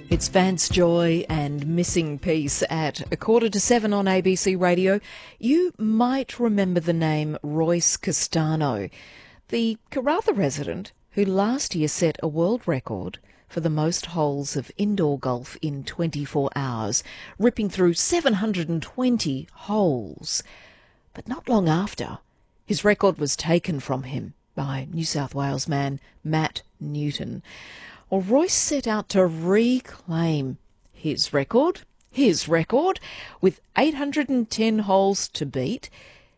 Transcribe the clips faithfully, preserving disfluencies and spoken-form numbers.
It's Vance Joy and Missing Piece at a quarter to seven on A B C Radio. You might remember the name Royce Castano, the Karratha resident who last year set a world record for the most holes of indoor golf in twenty-four hours, ripping through seven hundred twenty holes. But not long after, his record was taken from him by New South Wales man Matt Newton. Well, Royce set out to reclaim his record, his record, with eight hundred ten holes to beat.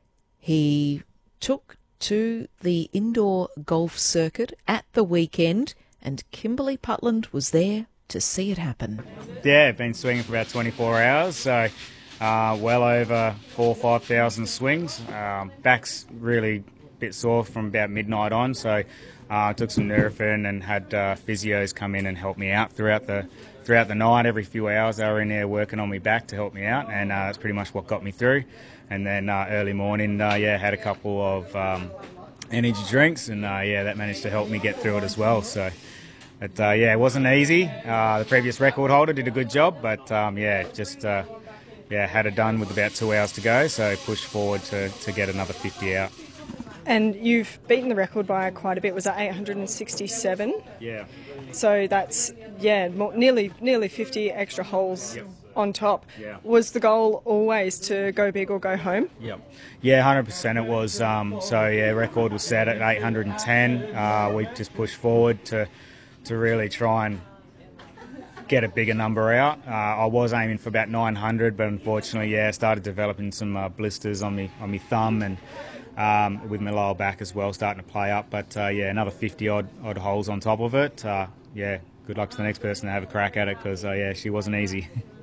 He took to the indoor golf circuit at the weekend, and Kimberley Putland was there to see it happen. Yeah, I've been swinging for about twenty-four hours, so uh, well over four or five thousand swings. Um, back's really a bit sore from about midnight on, so I uh, took some Nurofen and had uh, physios come in and help me out throughout the throughout the night. Every few hours they were in there working on me back to help me out, and uh, that's pretty much what got me through. And then uh, early morning, uh, yeah, had a couple of um, energy drinks, and uh, yeah, that managed to help me get through it as well. So, but uh, yeah, it wasn't easy. Uh, the previous record holder did a good job, but um, yeah, just uh, yeah, had it done with about two hours to go. So pushed forward to to get another fifty out. And you've beaten the record by quite a bit. Was that eight hundred sixty-seven? Yeah. So that's, yeah, more, nearly nearly fifty extra holes yep. on top. Yeah. Was the goal always to go big or go home? Yep. Yeah, one hundred percent it was. Um, so, yeah, record was set at eight hundred ten. Uh, we just pushed forward to, to really try and get a bigger number out. Uh, I was aiming for about nine hundred, but unfortunately, yeah, started developing some uh, blisters on me on my thumb and Um, with my lower back as well, starting to play up. But uh, yeah, another fifty odd odd holes on top of it. Uh, yeah, good luck to the next person to have a crack at it, because uh, yeah, she wasn't easy.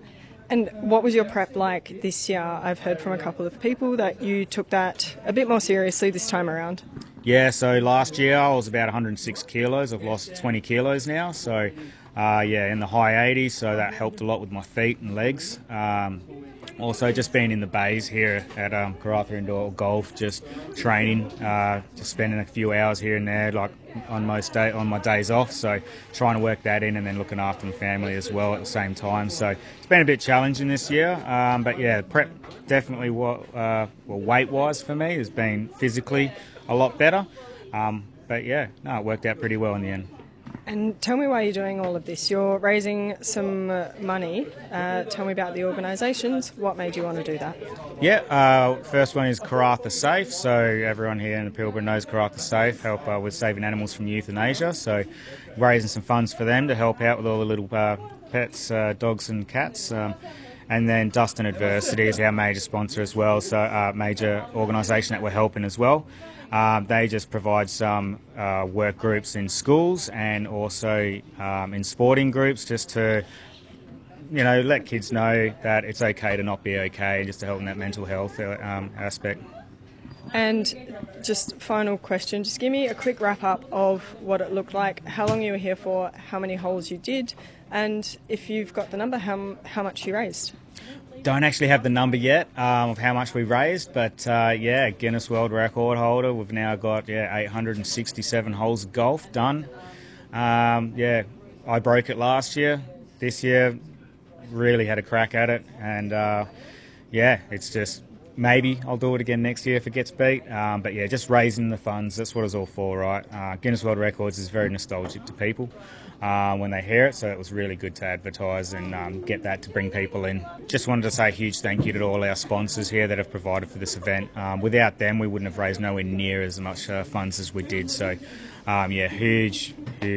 And what was your prep like this year? I've heard from a couple of people that you took that a bit more seriously this time around. Yeah, so last year I was about one hundred six kilos. I've lost twenty kilos now, so uh, yeah, in the high eighties. So that helped a lot with my feet and legs. Um, Also, just being in the bays here at um, Karratha Indoor Golf, just training, uh, just spending a few hours here and there, like on most day on my days off. So trying to work that in, and then looking after my family as well at the same time. So it's been a bit challenging this year, um, but yeah, prep definitely what uh, well weight-wise for me has been physically a lot better. Um, but yeah, no, it worked out pretty well in the end. And tell me why you're doing all of this. You're raising some uh, money. Uh, tell me about the organisations. What made you want to do that? Yeah, uh, first one is Karratha Safe. So everyone here in the Pilbara knows Karratha Safe, help uh, with saving animals from euthanasia. So raising some funds for them to help out with all the little uh, pets, uh, dogs and cats. Um, and then Dust and Adversity is our major sponsor as well, so a uh, major organisation that we're helping as well. Um, they just provide some uh, work groups in schools and also um, in sporting groups, just to, you know, let kids know that it's okay to not be okay, and just to help in that mental health um, aspect. And just final question, just give me a quick wrap up of what it looked like, how long you were here for, how many holes you did, and if you've got the number, how, how much you raised. Don't actually have the number yet um, of how much we raised, but uh, yeah, Guinness World Record holder. We've now got yeah eight hundred sixty-seven holes of golf done. Um, yeah, I broke it last year. This year, really had a crack at it, and uh, yeah, it's just maybe I'll do it again next year if it gets beat. Um, but yeah, just raising the funds. That's what it's all for, right? Uh, Guinness World Records is very nostalgic to people uh, when they hear it, so it was really good to advertise and um, get that to bring people in. Just wanted to say a huge thank you to all our sponsors here that have provided for this event. Um, without them, we wouldn't have raised nowhere near as much uh, funds as we did. So um, yeah, huge, huge